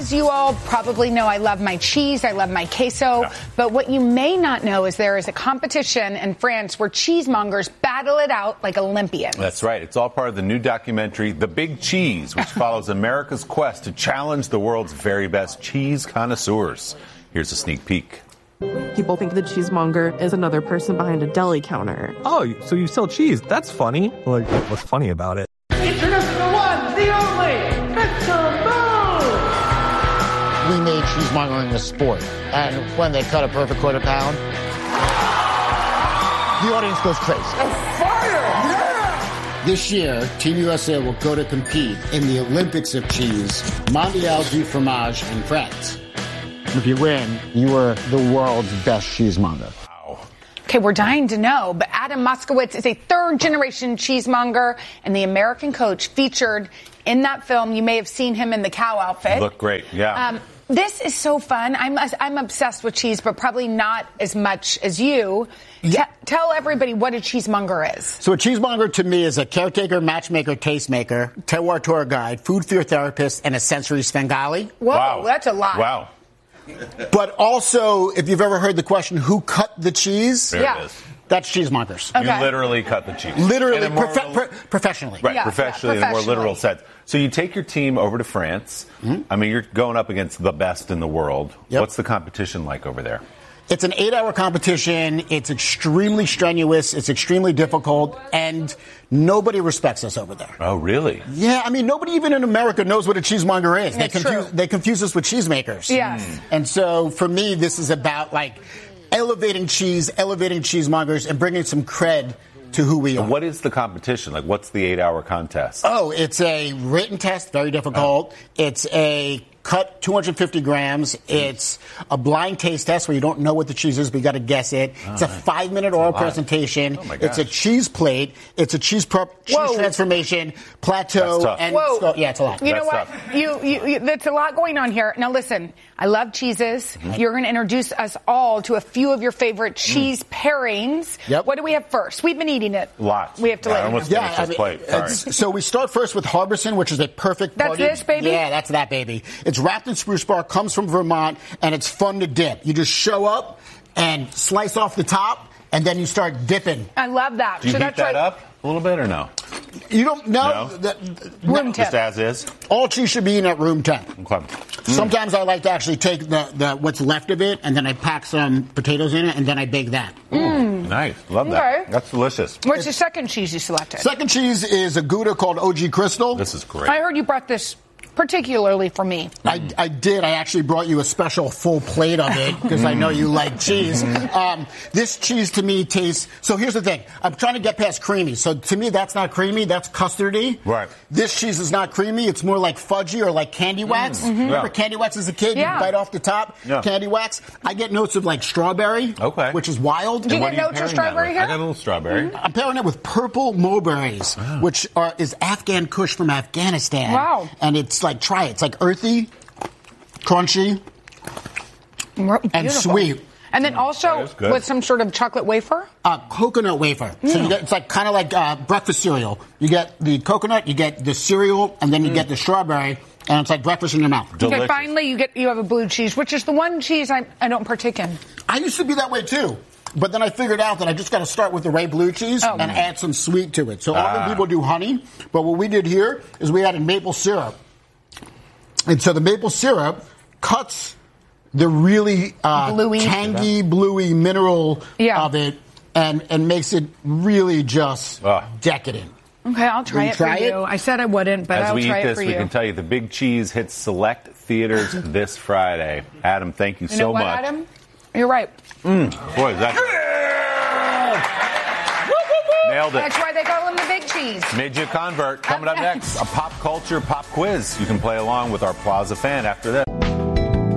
As you all probably know, I love my cheese, I love my queso, but what you may not know is there is a competition in France where cheesemongers battle it out like Olympians. That's right. It's all part of the new documentary, The Big Cheese, which follows America's quest to challenge the world's very best cheese connoisseurs. Here's a sneak peek. People think the cheesemonger is another person behind a deli counter. Oh, so you sell cheese? That's funny. Like, what's funny about it? Introducing the one, the only, Mr. Boo! We made cheesemongering a sport, and when they cut a perfect quarter pound, the audience goes crazy. Fire! Yeah! This year, Team USA will go to compete in the Olympics of Cheese, Mondial du Fromage in France. If you win, you are the world's best cheesemonger. Wow. Okay, we're dying to know, but Adam Moskowitz is a third-generation cheesemonger and the American coach featured in that film. You may have seen him in the cow outfit. Look great, yeah. This is so fun. I'm obsessed with cheese, but probably not as much as you. Yeah. Tell everybody what a cheesemonger is. So a cheesemonger to me is a caretaker, matchmaker, tastemaker, terroir tour guide, food fear therapist, and a sensory Svengali. Whoa, Wow. that's a lot. Wow. But also, if you've ever heard the question, who cut the cheese? There Yeah. it is. That's cheesemongers. Okay. You literally cut the cheese. Literally, In a more professionally. Right, Yeah, professionally, in a more professionally. literal sense. So you take your team over to France. I mean, you're going up against the best in the world. Yep. What's the competition like over there? It's an 8-hour competition. It's extremely strenuous. It's extremely difficult. And nobody respects us over there. Oh, really? Yeah, I mean, nobody even in America knows what a cheesemonger is. That's true. They confuse us with cheesemakers. Yes. And so for me, this is about like elevating cheese, elevating cheesemongers, and bringing some cred to who we are. What is the competition? Like, what's the 8-hour contest? Oh, it's a written test, very difficult. It's a cut 250 grams. It's a blind taste test where you don't know what the cheese is, but you got to guess it. It's a 5-minute oral presentation. Oh my It's a gosh. cheese plate. It's a cheese transformation, plateau, That's tough. and Whoa. yeah, it's a lot. You know That's what? tough. You that's a lot going on here. Now listen, I love cheeses. You're going to introduce us all to a few of your favorite cheese pairings. Yep. What do we have first? We've been eating it. Lots. We have to I let you almost know. finished this plate. Sorry. So we start first with Harbison, which is a perfect That's party. this, baby? Yeah, that's that baby. It's wrapped in spruce bark, comes from Vermont, and it's fun to dip. You just show up and slice off the top, and then you start dipping. I love that. Do you So heat that's that right. up a little bit or no? You don't know. No? Room Just temp. as is? All cheese should be eaten at room temp. Okay. Sometimes I like to actually take the what's left of it, and then I pack some potatoes in it, and then I bake that. Nice. Love that. Okay. That's delicious. What's the second cheese you selected? Second cheese is a Gouda called OG Crystal. This is great. I heard you brought this particularly for me. I did. I actually brought you a special full plate of it because I know you like cheese. This cheese to me tastes. So here's the thing. I'm trying to get past creamy. So to me, that's not creamy. That's custardy. Right. This cheese is not creamy. It's more like fudgy or like candy wax. Remember candy wax as a kid? Yeah. You bite off the top. Yeah. Candy wax. I get notes of like strawberry. Okay. Which is wild. Do you What get are notes of pairing that strawberry with? here? I got a little strawberry. I'm pairing it with purple mulberries, which is Afghan Kush from Afghanistan. Wow. And it's like, try it. It's like earthy, crunchy, and Beautiful. sweet. And then That also is good. with some sort of chocolate wafer? Coconut wafer. So you get, it's like kind of like breakfast cereal. You get the coconut, you get the cereal, and then you get the strawberry, and it's like breakfast in your mouth. Delicious. Okay, finally you have a blue cheese, which is the one cheese I don't partake in. I used to be that way too. But then I figured out that I just got to start with the Ray blue cheese and add some sweet to it. So often people do honey, but what we did here is we added maple syrup. And so the maple syrup cuts the really Bluey. tangy, bluey mineral Yeah. of it and makes it really just decadent. Okay, I'll try Will it you try for you. it? I said I wouldn't, but As I'll we try eat it this, for we you. can tell you the Big Cheese hits select theaters this Friday. Adam, thank you, You so know what, much. Adam? You're right. Boy, that nailed it. That's why they call him the big cheese. Made you a convert. Coming up Okay. next, a pop culture pop quiz. You can play along with our Plaza fan after this.